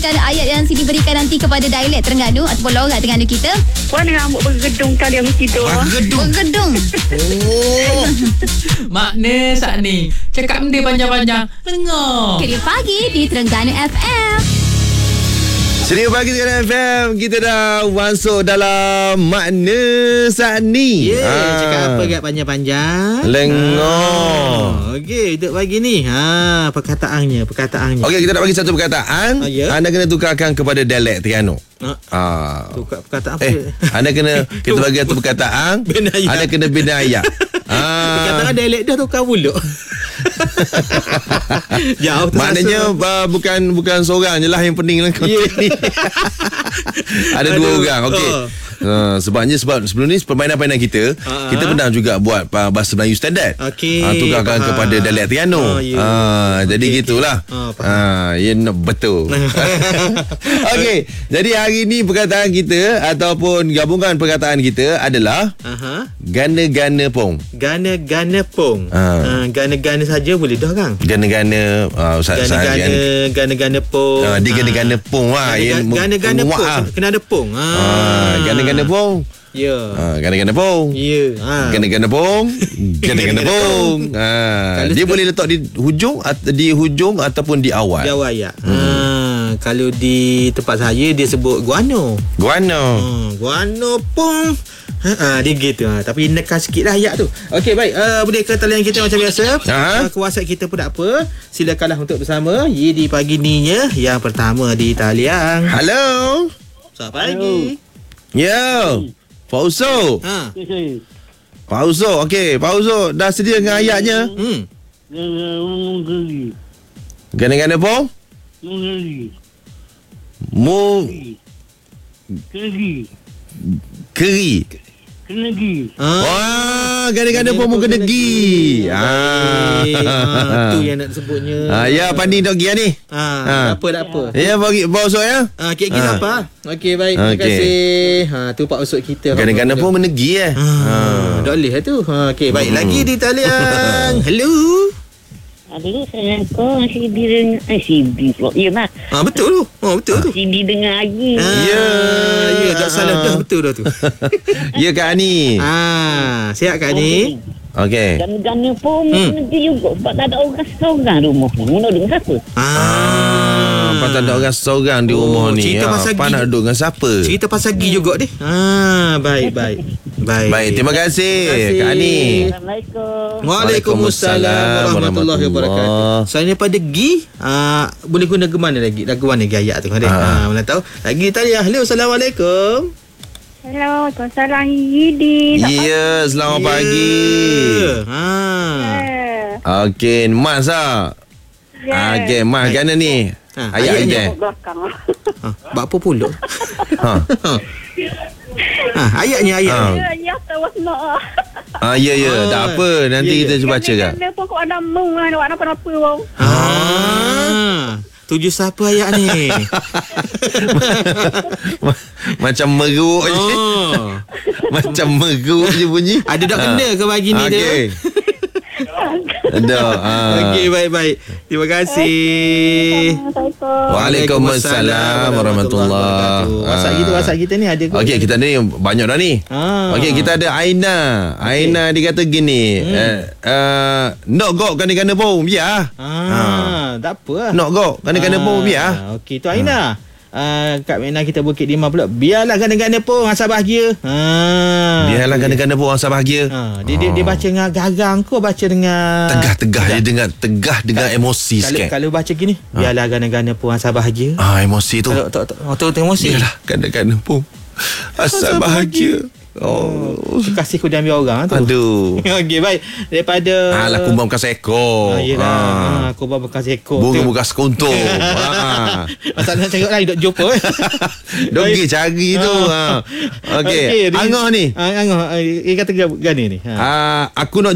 Ayat yang Siti berikan nanti kepada dialek Terengganu ataupun logat Terengganu kita. Puan rambut bergedung kali yang tidur. Bergedung. Oh. Makna saat ni cakap benda panjang-panjang. Dengar. Ceria Pagi di Terengganu FM. Ceria Pagi dengan FM. Kita dah masuk dalam makna saat ni. Cakap apa kat panjang-panjang? Lengor. Okey, untuk pagi ni. Perkataannya. Okey, kita nak bagi satu perkataan. Anda kena tukarkan kepada dialek Terengganu. Tukar perkataan apa? Anda kena, kita bagi satu perkataan. Anda kena bina ayat. Perkataan dialek dah tukar pula. Jauh maknanya bukan seorang je lah yang pening dalam konten ni. Ada dua orang. Okey. Sebab sebelum ni permainan kita pernah juga buat bahasa Melayu standard. Tukarkan kepada dialek Terengganu. Jadi gitulah. Ya, betul. Okey. Jadi hari ni perkataan kita ataupun gabungan perkataan kita adalah gana-gana pong. Gana-gana pong. Gana-gana saja boleh dah kan? Gana-gana Gana-gana pong. Dia gana-gana pong lah. Gana-gana pong. Kena ada pong. Gana-gana pong. Ya. Gana-gana pong. Ya. Gana-gana pong. Gana-gana pong. Dia boleh letak di hujung ataupun di awal. Di awal ya. Kalau di tempat saya dia sebut guano. Guano pong. Dia gitu. Tapi nekan sikit lah ayat tu. Okey, baik. Boleh ke talian kita macam biasa. Ke WhatsApp kita pun tak apa. Silakanlah untuk bersama di pagi ni ya. Yang pertama di talian. Halo. Selamat pagi. Yo. Pak Uso. Pak Uso. Okey, Pak Uso dah sedia dengan ayatnya? Gana-gana pong? Keri. Wah, gana-gana pun muka degi. Tu yang nak sebutnya. Ya, Pandi dok gia ni. Tak apa. Ya, bagi Pak Usuk ya. Kek siapa? Okey, baik. Terima kasih. Tu Pak Usuk kita. Gana-gana pun menegi Tak boleh tu. Okey, baik. Lagi di talian. Hello. Aduh, saya kau CB dengan CB pula. Ya, Mak. Betul tu. Betul tu. CB dengan lagi. Ya, tak salah dah, betul dah tu. Ya, Kak Ani. Siap Kak Ani? Okey. Gana-gana pun negeri juga. Sebab tak ada orang seorang rumah pun. Mana dengan siapa? Pasal ada orang seorang di rumah ni. Cerita pasal Pak nak duduk dengan siapa? Cerita pasal Gi juga deh. Baik. Baik, terima kasih Kak Ani. Assalamualaikum. Waalaikumsalam warahmatullahi wabarakatuh. Selain daripada Gi, boleh guna ke mana lagi? Lagu mana ayat tu? Mana tahu. Lagi tadi. Hello, Assalamualaikum. Hello, Waalaikumsalam Yidi. Ya, selamat pagi. Okey, Mas lah. Okey, Mas gana ni. Ayat-ayat. Bak apa pula? Ayatnya. Ya, tawas nak. Ya. Tak apa. Nanti kita cuba baca kan. Kenapa kau ada mung lah. Nak apa-apa bang. Tuju siapa ayat ni? Macam meruk je. Macam meruk je bunyi. Ada tak kena ke pagi ni dia? Ada. Okey, baik. Terima kasih. Waalaikumsalam warahmatullahi wabarakatuh. WhatsApp kita ni ada ke? Okey, kita ni banyak dah ni. Okey, kita ada Aina. Aina dia kata gini, nak gok gana-gana pun biar. Tak apa. Nak gok gana-gana pun biar. Okey, tu Aina. Kak Mena kita Bukit Timah pula. Biarlah gana-gana pun asal bahagia. Biarlah gana-gana pun asal bahagia. Dia baca dengan garang, kau baca dengan tegah dengan emosi sikit. Kalau baca gini, biarlah gana-gana pun asal bahagia. Emosi tu. Tu emosi. Biarlah gana-gana pun asal bahagia. Kasih kau diambil orang tu. Aduh. Okey, baik. Daripada kumbang bekas ekor. Yelah, kumbang bekas ekor. Burung bekas kuntung. Masalah nak cakap lah, duk jumpa. Dogi cari tu. Okey. Angah ni. Angah. Dia kata gani ni. Aku nak